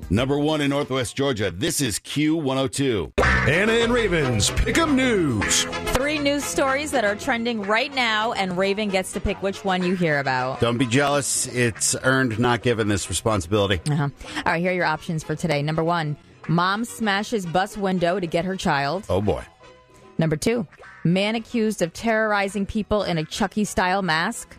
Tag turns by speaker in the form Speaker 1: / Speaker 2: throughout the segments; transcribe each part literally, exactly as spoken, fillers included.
Speaker 1: Number one in Northwest Georgia, this is Q one oh two.
Speaker 2: Anna and Raven's Pick'em News.
Speaker 3: Three news stories that are trending right now, and Raven gets to pick which one you hear about.
Speaker 1: Don't be jealous. It's earned, not given, this responsibility.
Speaker 3: Uh-huh. All right, here are your options for today. Number one, mom smashes bus window to get her child.
Speaker 1: Oh, boy.
Speaker 3: Number two, man accused of terrorizing people in a Chucky-style mask.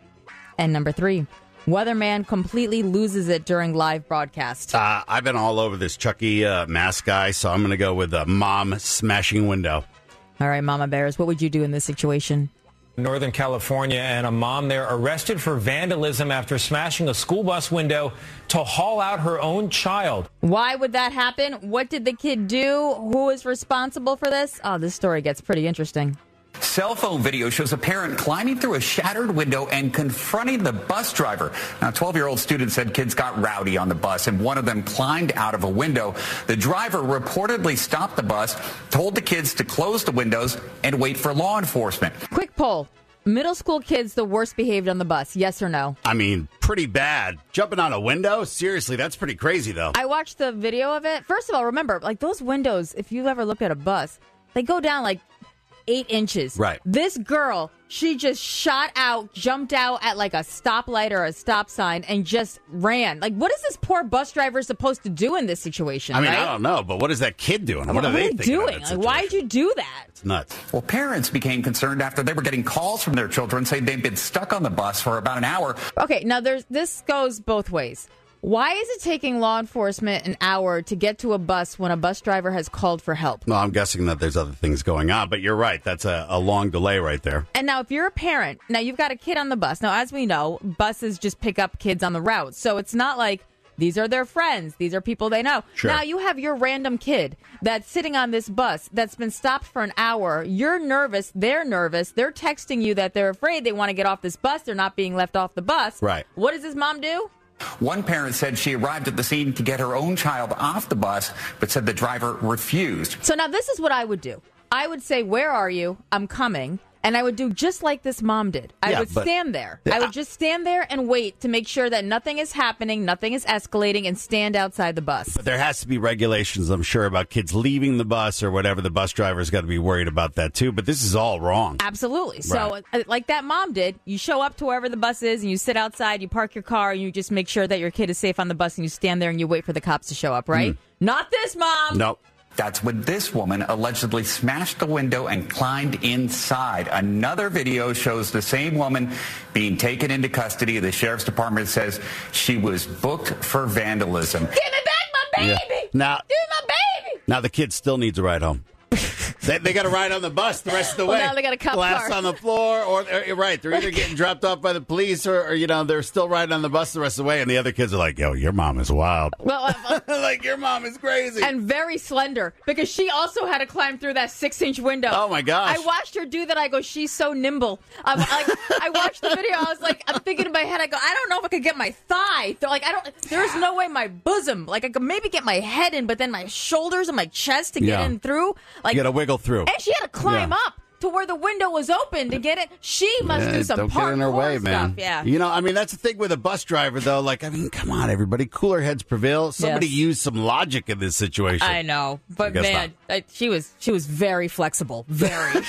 Speaker 3: And number three, weatherman completely loses it during live broadcast.
Speaker 1: Uh, I've been all over this Chucky uh, mask guy, so I'm going to go with a mom smashing window.
Speaker 3: All right, Mama Bears, what would you do in this situation?
Speaker 4: Northern California, and a mom there arrested for vandalism after smashing a school bus window to haul out her own child.
Speaker 3: Why would that happen? What did the kid do? Who is responsible for this? Oh, this story gets pretty interesting.
Speaker 5: Cell phone video shows a parent climbing through a shattered window and confronting the bus driver. Now, twelve-year-old student said kids got rowdy on the bus, and one of them climbed out of a window. The driver reportedly stopped the bus, told the kids to close the windows and wait for law enforcement.
Speaker 3: Quick poll. Middle school kids the worst behaved on the bus, yes or no?
Speaker 1: I mean, pretty bad. Jumping out a window? Seriously, that's pretty crazy, though.
Speaker 3: I watched the video of it. First of all, remember, like those windows, if you've ever looked at a bus, they go down like eight inches.
Speaker 1: Right.
Speaker 3: This girl, she just shot out, jumped out at like a stoplight or a stop sign and just ran. Like, what is this poor bus driver supposed to do in this situation?
Speaker 1: I mean,
Speaker 3: right?
Speaker 1: I don't know, but what is that kid doing? What,
Speaker 3: what
Speaker 1: are they
Speaker 3: they
Speaker 1: thinking
Speaker 3: doing? Like, why'd you do that?
Speaker 1: It's nuts.
Speaker 5: Well, parents became concerned after they were getting calls from their children saying they'd been stuck on the bus for about an hour.
Speaker 3: Okay, now there's this goes both ways. Why is it taking law enforcement an hour to get to a bus when a bus driver has called for help?
Speaker 1: Well, I'm guessing that there's other things going on, but you're right. That's a, a long delay right there.
Speaker 3: And now if you're a parent, now you've got a kid on the bus. Now, as we know, buses just pick up kids on the route. So it's not like these are their friends. These are people they know.
Speaker 1: Sure.
Speaker 3: Now you have your random kid that's sitting on this bus that's been stopped for an hour. You're nervous. They're nervous. They're texting you that they're afraid they want to get off this bus. They're not being left off the bus.
Speaker 1: Right.
Speaker 3: What does his mom do?
Speaker 5: One parent said she arrived at the scene to get her own child off the bus, but said the driver refused.
Speaker 3: So now this is what I would do. I would say, where are you? I'm coming. And I would do just like this mom did. I
Speaker 1: Yeah,
Speaker 3: would
Speaker 1: but-
Speaker 3: stand there.
Speaker 1: Yeah.
Speaker 3: I would just stand there and wait to make sure that nothing is happening, nothing is escalating, and stand outside the bus.
Speaker 1: But there has to be regulations, I'm sure, about kids leaving the bus or whatever. The bus driver's got to be worried about that, too. But this is all wrong.
Speaker 3: Absolutely. So,
Speaker 1: Right.
Speaker 3: uh, like that mom did, you show up to wherever the bus is, and you sit outside, you park your car, and you just make sure that your kid is safe on the bus, and you stand there and you wait for the cops to show up, right? Not this mom.
Speaker 1: Nope.
Speaker 5: That's when this woman allegedly smashed the window and climbed inside. Another video shows the same woman being taken into custody. The sheriff's department says she was booked for vandalism.
Speaker 3: Give me back my baby.
Speaker 1: Yeah. Now-
Speaker 3: Give me my baby.
Speaker 1: Now the kid still needs a ride home. They, they got to ride on the bus the rest of the
Speaker 3: Well,
Speaker 1: way.
Speaker 3: now they got a cop
Speaker 1: Glass
Speaker 3: car.
Speaker 1: on the floor, or you're right. They're either getting dropped off by the police, or, or you know they're still riding on the bus the rest of the way. And the other kids are like, "Yo, your mom is wild."
Speaker 3: Well, uh,
Speaker 1: Like your mom is crazy.
Speaker 3: and very slender because she also had to climb through that six-inch window.
Speaker 1: Oh, my gosh.
Speaker 3: I watched her do that. I go, she's so nimble. I'm like, I watched the video. I was like, I'm thinking in my head. I go, I don't know if I could get my thigh. They're like, I don't. There's no way my bosom. Like I could maybe get my head in, but then my shoulders and my chest to get
Speaker 1: Yeah.
Speaker 3: in through. Like
Speaker 1: You got to wiggle through.
Speaker 3: and she had to climb
Speaker 1: Yeah.
Speaker 3: up to where the window was open to get it. She must
Speaker 1: Yeah,
Speaker 3: do some
Speaker 1: don't
Speaker 3: parkour
Speaker 1: get in her way,
Speaker 3: stuff.
Speaker 1: man.
Speaker 3: Yeah.
Speaker 1: You know, I mean, that's the thing with a bus driver, though. Like, I mean, come on, everybody. Cooler heads prevail. Somebody
Speaker 3: Yes.
Speaker 1: use some logic in this situation.
Speaker 3: I know, but
Speaker 1: guess
Speaker 3: man, I, she was she was very flexible. Very.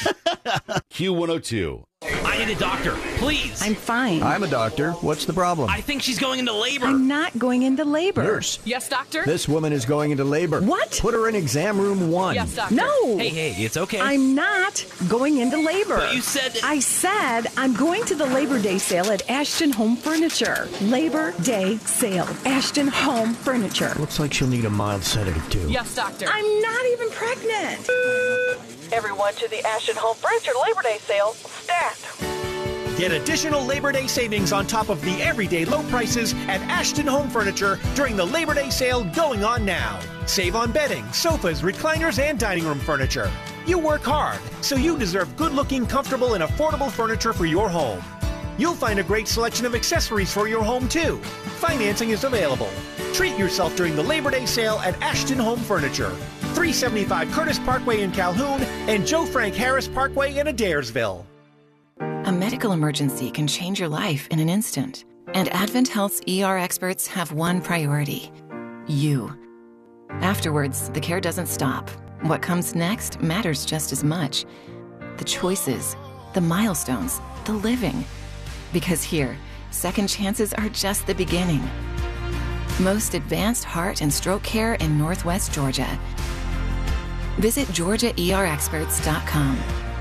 Speaker 1: Q one oh two.
Speaker 6: I need a doctor, please.
Speaker 7: I'm fine.
Speaker 2: I'm a doctor. What's the problem?
Speaker 6: I think she's going into labor.
Speaker 7: I'm not going into labor.
Speaker 2: Nurse,
Speaker 6: Yes, doctor?
Speaker 2: this woman is going into labor.
Speaker 7: What?
Speaker 2: Put her in exam room one.
Speaker 6: Yes, doctor.
Speaker 7: No.
Speaker 6: Hey, hey, it's okay.
Speaker 7: I'm not going into labor.
Speaker 6: But you said-
Speaker 7: I said I'm going to the Labor Day sale at Ashton Home Furniture. Labor Day sale. Ashton Home Furniture.
Speaker 2: Looks like she'll need a mild sedative, too.
Speaker 6: Yes, doctor.
Speaker 7: I'm not even pregnant.
Speaker 8: Everyone to the Ashton Home Furniture Labor Day sale. Stat.
Speaker 9: Get additional Labor Day savings on top of the everyday low prices at Ashton Home Furniture during the Labor Day sale going on now. Save on bedding, sofas, recliners, and dining room furniture. You work hard, so you deserve good-looking, comfortable, and affordable furniture for your home. You'll find a great selection of accessories for your home, too. Financing is available. Treat yourself during the Labor Day sale at Ashton Home Furniture. three seventy-five Curtis Parkway in Calhoun and Joe Frank Harris Parkway in Adairsville.
Speaker 10: A medical emergency can change your life in an instant. And Advent Health's E R experts have one priority: you. Afterwards, the care doesn't stop. What comes next matters just as much. The choices, the milestones, the living. Because here, second chances are just the beginning. Most advanced heart and stroke care in Northwest Georgia. Visit georgia e r experts dot com.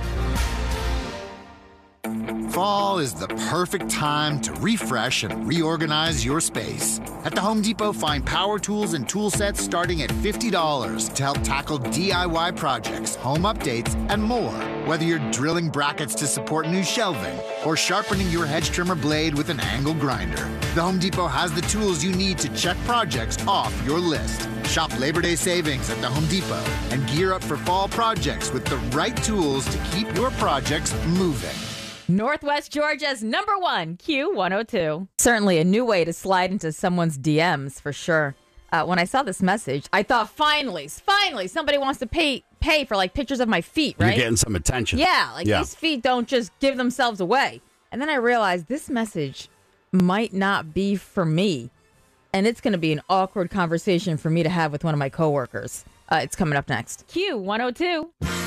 Speaker 11: Fall is the perfect time to refresh and reorganize your space. At the Home Depot, find power tools and tool sets starting at fifty dollars to help tackle D I Y projects, home updates, and more. Whether you're drilling brackets to support new shelving or sharpening your hedge trimmer blade with an angle grinder, the Home Depot has the tools you need to check projects off your list. Shop Labor Day savings at the Home Depot and gear up for fall projects with the right tools to keep your projects moving.
Speaker 3: Northwest Georgia's number one, Q one oh two. Certainly a new way to slide into someone's D Ms, for sure. Uh, when I saw this message, I thought, finally, finally, somebody wants to pay pay for, like, pictures of my feet, right?
Speaker 1: You're getting some attention.
Speaker 3: Yeah, like,
Speaker 1: yeah.
Speaker 3: these feet don't just give themselves away. And then I realized this message might not be for me. And it's going to be an awkward conversation for me to have with one of my coworkers. Uh, it's coming up next. Q one oh two.